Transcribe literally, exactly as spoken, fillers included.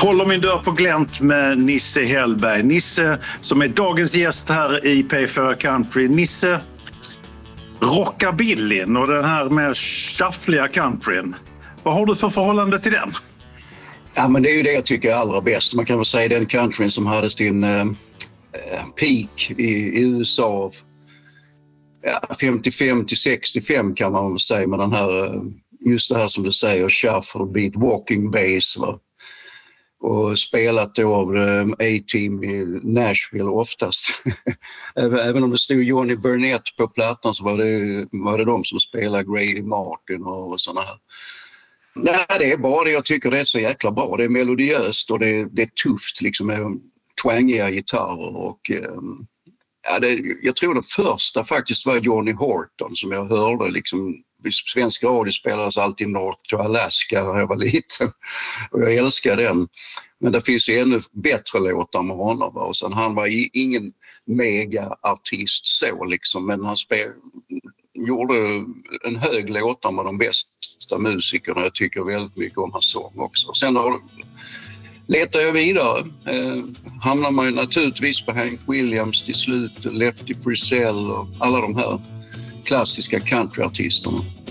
Håller min dörr på glänt med Nisse Hellberg. Nisse som är dagens gäst här i P fyra Country. Nisse, rockabillyn och den här med shuffliga countryn. Vad har du för förhållande till den? Ja, men det är ju det jag tycker är allra bäst. Man kan väl säga den countryn som hade sin eh, peak i, i U S A. Ja, femtiofem till sextiofem kan man väl säga med den här, just det här som du säger, shuffle beat, walking bass, va? Och spelat då av A-Team i Nashville oftast. Även om det stod Johnny Burnett på plattan så var det, var det de som spelade Grady Martin och sådana här. Nej, det är bra det. Jag tycker det är så jäkla bra. Det är melodiöst och det, det är tufft liksom med twangiga gitarrer och ja, det, jag tror den första faktiskt var Johnny Horton som jag hörde liksom. Svensk radio spelades alltid North to Alaska när jag var liten och jag älskar den. Men det finns ju ännu bättre låtar med honom. Och sen han var ingen mega-artist så liksom, men han spel, gjorde en hög låtar med de bästa musikerna. Jag tycker väldigt mycket om hans sång också. Och sen har, letar jag vidare. Eh, hamnar man ju naturligtvis på Hank Williams till slut, Lefty Frizzell och alla de här klassiska countryartisterna.